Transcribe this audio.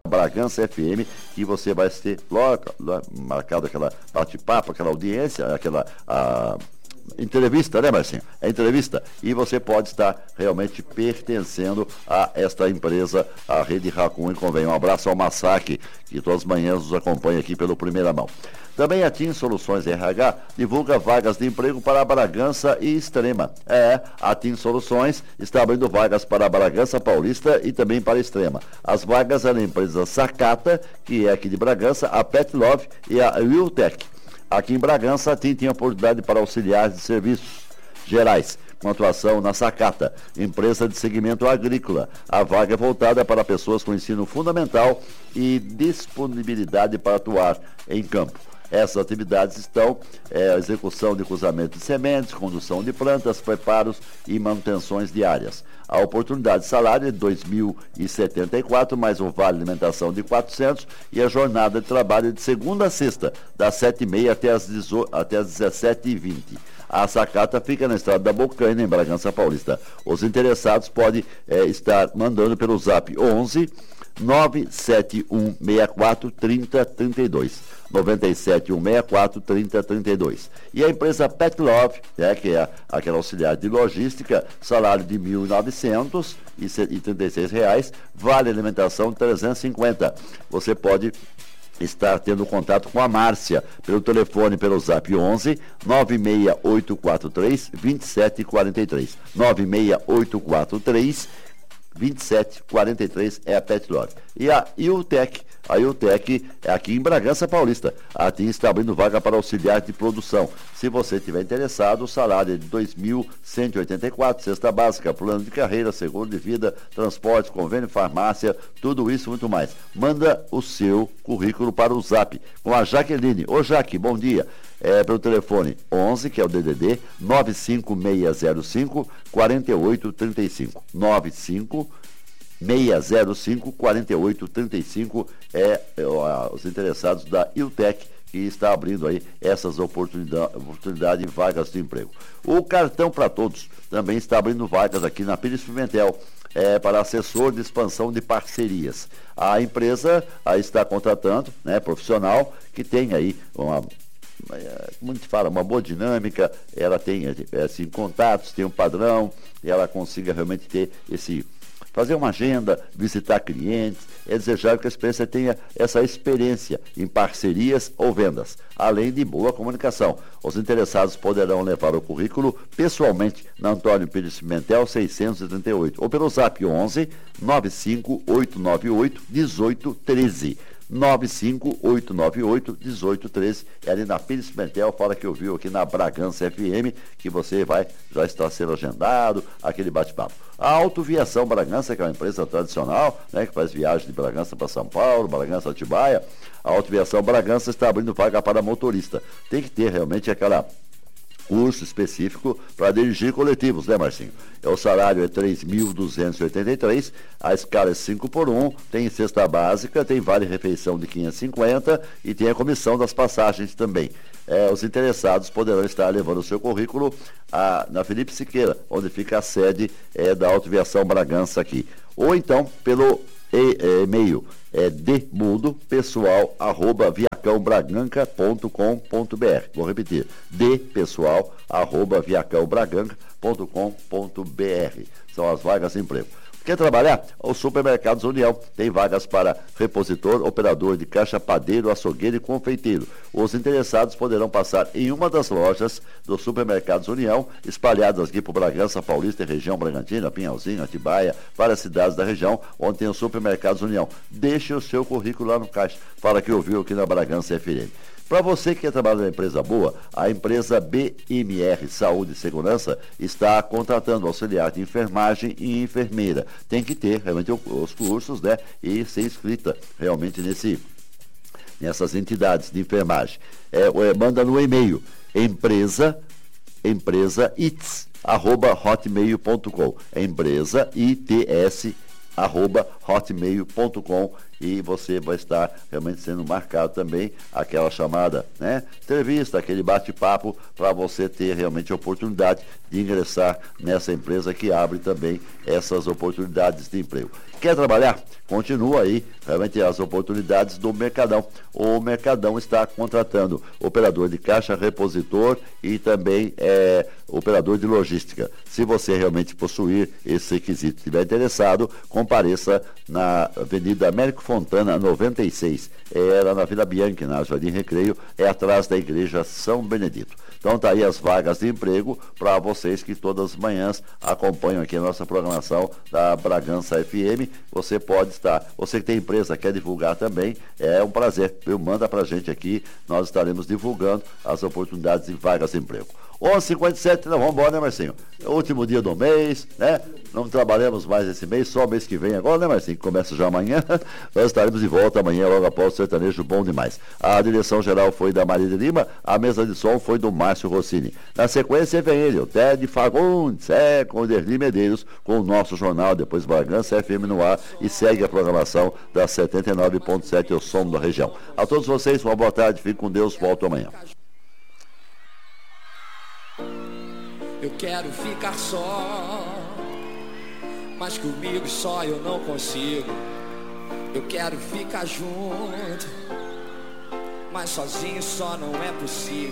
Bragança FM, que você vai ter logo marcado aquela bate-papo, aquela audiência, aquela entrevista, né, Marcinho? É entrevista. E você pode estar realmente pertencendo a esta empresa, a Rede Racon e Convênio. Um abraço ao Massac, que todas as manhãs nos acompanha aqui pelo Primeira Mão. Também a TIM Soluções RH divulga vagas de emprego para Bragança e Extrema. A TIM Soluções está abrindo vagas para Bragança Paulista e também para Extrema. As vagas é na empresa Sakata, que é aqui de Bragança, a Pet Love e a Wiltec. Aqui em Bragança, a TIM tem oportunidade para auxiliares de serviços gerais, com atuação na Sakata, empresa de segmento agrícola. A vaga é voltada para pessoas com ensino fundamental e disponibilidade para atuar em campo. Essas atividades estão a execução de cruzamento de sementes, condução de plantas, preparos e manutenções diárias. A oportunidade de salário é de R$ 2.074, mais o vale alimentação de R$ 400 e a jornada de trabalho de segunda a sexta, das 7h30 até as 17h20. A Sakata fica na estrada da Bocaina, em Bragança Paulista. Os interessados podem estar mandando pelo zap 11 97164 3032. 97164 3032. E a empresa Pet Love, que é aquela auxiliar de logística, salário de R$ 1.936, vale alimentação de R$ 350. Você pode estar tendo contato com a Márcia pelo telefone, pelo zap 11 96843 2743. 96843 2743 é a Pet Love. E a Iltec é aqui em Bragança Paulista. A TIM está abrindo vaga para auxiliar de produção. Se você estiver interessado, o salário é de R$ 2.184, cesta básica, plano de carreira, seguro de vida, transporte, convênio, farmácia, tudo isso e muito mais. Manda o seu currículo para o zap com a Jaqueline. Ô Jaque, bom dia. Pelo telefone 11, que é o DDD 95605 4835. 95605 4835 os interessados da Iltec, que está abrindo aí essas oportunidades e vagas de emprego. O Cartão para Todos também está abrindo vagas aqui na Pires Pimentel. Para assessor de expansão de parcerias. A empresa está contratando, profissional que tem aí como a gente fala, uma boa dinâmica, ela tem assim, contatos, tem um padrão, e ela consiga realmente ter fazer uma agenda, visitar clientes. É desejável que a experiência tenha essa experiência em parcerias ou vendas, além de boa comunicação. Os interessados poderão levar o currículo pessoalmente na Antônio Pires Pimentel 638 ou pelo zap 11 95898 1813. 95898-1813, ali na Pires Pimentel. Fala que ouviu aqui na Bragança FM, que você já está sendo agendado, aquele bate-papo. A Autoviação Bragança, que é uma empresa tradicional, que faz viagem de Bragança para São Paulo, Bragança Atibaia. A Autoviação Bragança está abrindo vaga para motorista. Tem que ter realmente aquela curso específico para dirigir coletivos, né, Marcinho? O salário é 3.283, a escala é 5x1, tem cesta básica, tem vale-refeição de 550 e tem a comissão das passagens também. Os interessados poderão estar levando o seu currículo na Felipe Siqueira, onde fica a sede da Autoviação Bragança aqui. Ou então pelo e-mail dmudopessoal@viacãobraganca.com.br. Vou repetir, dpessoal@viacãobraganca.com.br. São as vagas de emprego. Quer trabalhar? Os Supermercados União tem vagas para repositor, operador de caixa, padeiro, açougueiro e confeiteiro. Os interessados poderão passar em uma das lojas dos Supermercados União, espalhadas aqui por Bragança Paulista e região Bragantina, Pinhalzinho, Atibaia, várias cidades da região, onde tem os Supermercados União. Deixe o seu currículo lá no caixa. Fala que ouviu aqui na Bragança FM. Para você que quer trabalhar na empresa boa, a empresa BMR Saúde e Segurança está contratando auxiliar de enfermagem e enfermeira. Tem que ter realmente os cursos, e ser inscrita realmente nessas entidades de enfermagem. Manda no e-mail empresaits@hotmail.com. empresaits@hotmail.com, e você vai estar realmente sendo marcado também aquela chamada, entrevista, aquele bate-papo, para você ter realmente a oportunidade de ingressar nessa empresa que abre também essas oportunidades de emprego. Quer trabalhar? Continua aí, realmente, as oportunidades do Mercadão. O Mercadão está contratando operador de caixa, repositor e também operador de logística. Se você realmente possuir esse requisito e estiver interessado, compareça na Avenida Américo Fontana, 96. Lá na Vila Bianchi, na Jardim Recreio, atrás da Igreja São Benedito. Então tá aí as vagas de emprego para vocês que todas as manhãs acompanham aqui a nossa programação da Bragança FM. Você pode estar, você que tem empresa, quer divulgar também, é um prazer, viu? Manda pra gente aqui, nós estaremos divulgando as oportunidades de vagas de emprego. 11h57, nós vamos embora, né, Marcinho? É o último dia do mês, né? Não trabalhamos mais esse mês, só o mês que vem agora, né, Marcinho? Que começa já amanhã. Nós estaremos de volta amanhã, logo após o Sertanejo Bom Demais. A direção geral foi da Maria de Lima, a mesa de som foi do Márcio Rossini. Na sequência vem ele, o Ted Fagundes, com o Derli Medeiros, com o nosso jornal, depois Bragança FM no ar, e segue a programação da 79.7, o som da região. A todos vocês, uma boa tarde, fiquem com Deus, volto amanhã. Eu quero ficar só, mas comigo só eu não consigo. Eu quero ficar junto, mas sozinho só não é possível.